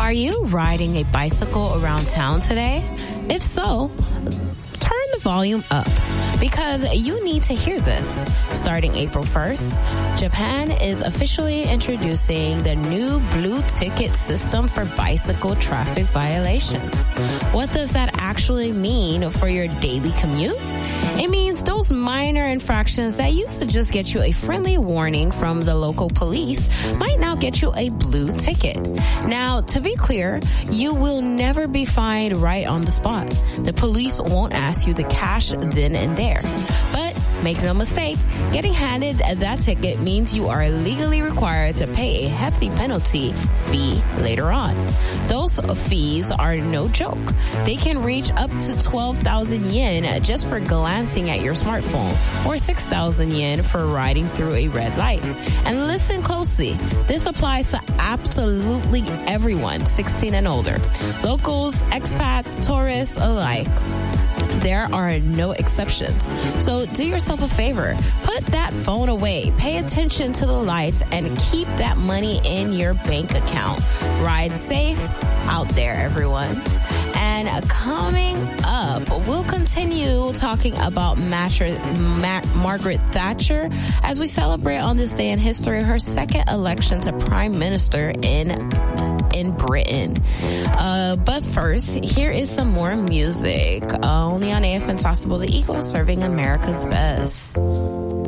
Are you riding a bicycle around town today? If so, turn the volume up because you need to hear this. Starting April 1st, Japan is officially introducing the new blue ticket system for bicycle traffic violations. What does that actually mean for your daily commute? It means those minor infractions that used to just get you a friendly warning from the local police might now get you a blue ticket. Now, to be clear, you will never be fined right on the spot. The police won't ask you the cash then and there. But make no mistake, getting handed that ticket means you are legally required to pay a hefty penalty fee later on. Those fees are no joke. They can reach up to 12,000 yen just for glancing at your smartphone, or 6,000 yen for riding through a red light. And listen closely, this applies to absolutely everyone 16 and older. Locals, expats, tourists alike. There are no exceptions. So do yourself a favor. Put that phone away. Pay attention to the lights and keep that money in your bank account. Ride safe out there, everyone. And coming up, we'll continue talking about Margaret Thatcher as we celebrate on this day in history her second election to prime minister in Britain. But first, here is some more music. Only on AFN Sasebo the Eagle, serving America's best.